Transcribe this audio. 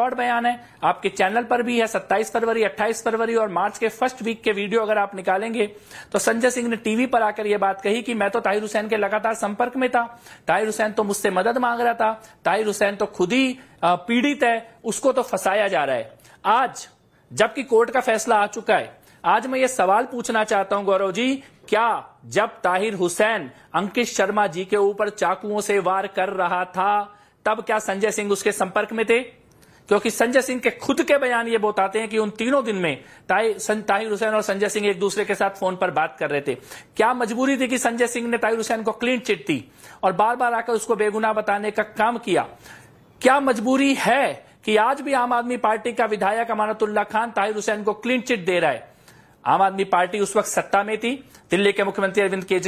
Record बयान है, आपके चैनल पर भी है। 27 फरवरी, 28 फरवरी और मार्च के फर्स्ट वीक के वीडियो अगर आप निकालेंगे तो संजय सिंह ने टीवी पर आकर यह बात कही कि मैं तो ताहिर हुसैन के लगातार संपर्क में था, ताहिर हुसैन तो मुझसे मदद मांग रहा था, ताहिर हुसैन तो खुद ही पीड़ित है, उसको तो फंसाया जा रहा है। आज जबकि कोर्ट का फैसला आ चुका है, आज मैं ये सवाल पूछना चाहता हूं गौरव जी, क्या जब ताहिर हुसैन अंकित शर्मा जी के ऊपर चाकुओं से वार कर रहा था तब क्या संजय सिंह उसके संपर्क में थे? क्योंकि संजय सिंह के खुद के बयान ये बताते हैं कि उन तीनों दिन में ताहिर हुसैन और संजय सिंह एक दूसरे के साथ फोन पर बात कर रहे थे। क्या मजबूरी थी कि संजय सिंह ने ताहिर हुसैन को क्लीन चिट दी और बार बार आकर उसको बेगुनाह बताने का काम किया? क्या मजबूरी है कि आज भी आम आदमी पार्टी का विधायक अमानतुल्लाह खान ताहिर हुसैन को क्लीन चिट दे रहा है? आम आदमी पार्टी उस वक्त सत्ता में थी, दिल्ली के मुख्यमंत्री अरविंद केजरीवाल